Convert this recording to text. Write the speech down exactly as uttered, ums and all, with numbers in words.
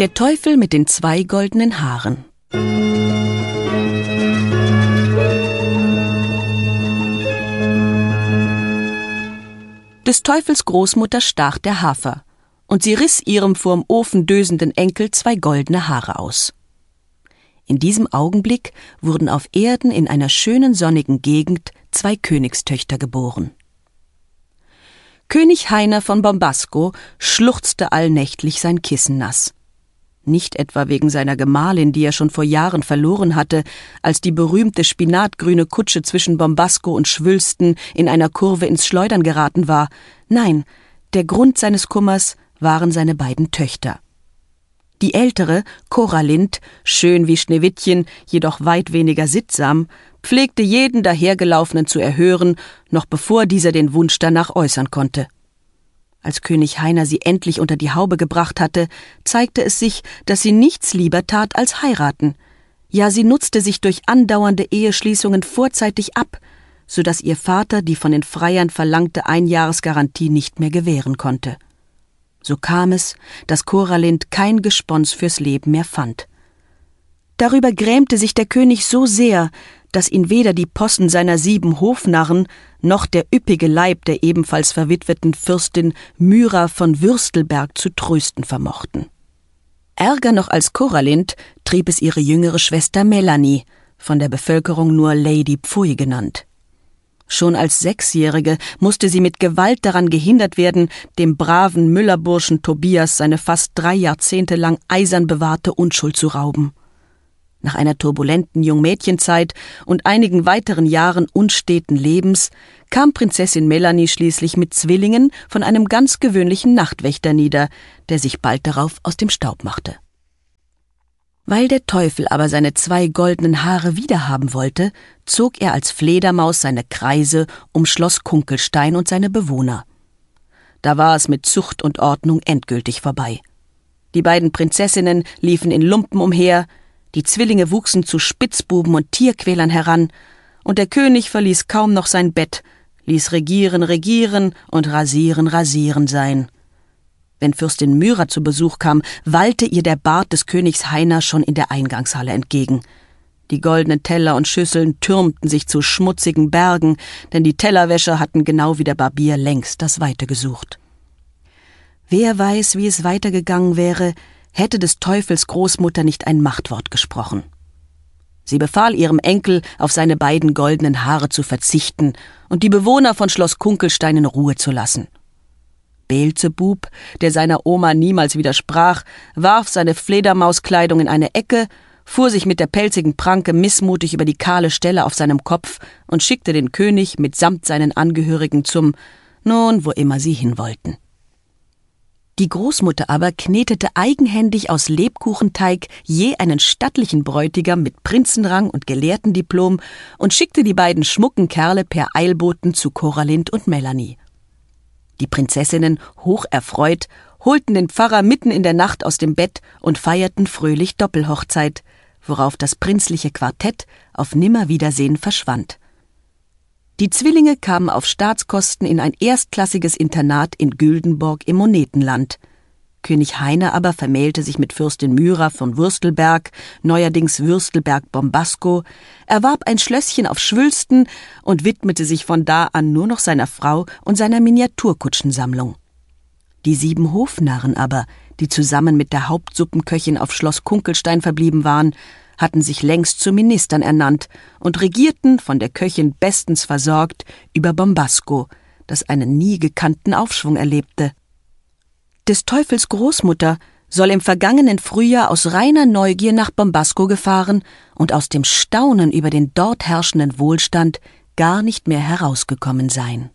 Der Teufel mit den zwei goldenen Haaren. Des Teufels Großmutter stach der Hafer, und sie riss ihrem vorm Ofen dösenden Enkel zwei goldene Haare aus. In diesem Augenblick wurden auf Erden in einer schönen sonnigen Gegend zwei Königstöchter geboren. König Heiner von Bombasco schluchzte allnächtlich sein Kissen nass. Nicht etwa wegen seiner Gemahlin, die er schon vor Jahren verloren hatte, als die berühmte spinatgrüne Kutsche zwischen Bombasco und Schwülsten in einer Kurve ins Schleudern geraten war. Nein, der Grund seines Kummers waren seine beiden Töchter. Die ältere, Koralind, schön wie Schneewittchen, jedoch weit weniger sittsam, pflegte jeden Dahergelaufenen zu erhören, noch bevor dieser den Wunsch danach äußern konnte. Als König Heiner sie endlich unter die Haube gebracht hatte, zeigte es sich, dass sie nichts lieber tat als heiraten. Ja, sie nutzte sich durch andauernde Eheschließungen vorzeitig ab, so dass ihr Vater die von den Freiern verlangte Einjahresgarantie nicht mehr gewähren konnte. So kam es, dass Koralind kein Gespons fürs Leben mehr fand. Darüber grämte sich der König so sehr, dass ihn weder die Possen seiner sieben Hofnarren noch der üppige Leib der ebenfalls verwitweten Fürstin Myra von Würstelberg zu trösten vermochten. Ärger noch als Koralind trieb es ihre jüngere Schwester Melanie, von der Bevölkerung nur Lady Pfui genannt. Schon als Sechsjährige musste sie mit Gewalt daran gehindert werden, dem braven Müllerburschen Tobias seine fast drei Jahrzehnte lang eisern bewahrte Unschuld zu rauben. Nach einer turbulenten Jungmädchenzeit und einigen weiteren Jahren unsteten Lebens kam Prinzessin Melanie schließlich mit Zwillingen von einem ganz gewöhnlichen Nachtwächter nieder, der sich bald darauf aus dem Staub machte. Weil der Teufel aber seine zwei goldenen Haare wiederhaben wollte, zog er als Fledermaus seine Kreise um Schloss Kunkelstein und seine Bewohner. Da war es mit Zucht und Ordnung endgültig vorbei. Die beiden Prinzessinnen liefen in Lumpen umher, die Zwillinge wuchsen zu Spitzbuben und Tierquälern heran, und der König verließ kaum noch sein Bett, ließ regieren, regieren und rasieren, rasieren sein. Wenn Fürstin Myra zu Besuch kam, wallte ihr der Bart des Königs Heiner schon in der Eingangshalle entgegen. Die goldenen Teller und Schüsseln türmten sich zu schmutzigen Bergen, denn die Tellerwäscher hatten genau wie der Barbier längst das Weite gesucht. Wer weiß, wie es weitergegangen wäre, hätte des Teufels Großmutter nicht ein Machtwort gesprochen. Sie befahl ihrem Enkel, auf seine beiden goldenen Haare zu verzichten und die Bewohner von Schloss Kunkelstein in Ruhe zu lassen. Beelzebub, der seiner Oma niemals widersprach, warf seine Fledermauskleidung in eine Ecke, fuhr sich mit der pelzigen Pranke missmutig über die kahle Stelle auf seinem Kopf und schickte den König mitsamt seinen Angehörigen zum, nun, wo immer sie hin wollten. Die Großmutter aber knetete eigenhändig aus Lebkuchenteig je einen stattlichen Bräutigam mit Prinzenrang und Gelehrtendiplom und schickte die beiden schmucken Kerle per Eilboten zu Koralind und Melanie. Die Prinzessinnen, hocherfreut, holten den Pfarrer mitten in der Nacht aus dem Bett und feierten fröhlich Doppelhochzeit, worauf das prinzliche Quartett auf Nimmerwiedersehen verschwand. Die Zwillinge kamen auf Staatskosten in ein erstklassiges Internat in Güldenborg im Monetenland. König Heiner aber vermählte sich mit Fürstin Myra von Würstelberg, neuerdings Würstelberg-Bombasco, erwarb ein Schlösschen auf Schwülsten und widmete sich von da an nur noch seiner Frau und seiner Miniaturkutschensammlung. Die sieben Hofnarren aber, die zusammen mit der Hauptsuppenköchin auf Schloss Kunkelstein verblieben waren, hatten sich längst zu Ministern ernannt und regierten, von der Köchin bestens versorgt, über Bombasco, das einen nie gekannten Aufschwung erlebte. Des Teufels Großmutter soll im vergangenen Frühjahr aus reiner Neugier nach Bombasco gefahren und aus dem Staunen über den dort herrschenden Wohlstand gar nicht mehr herausgekommen sein.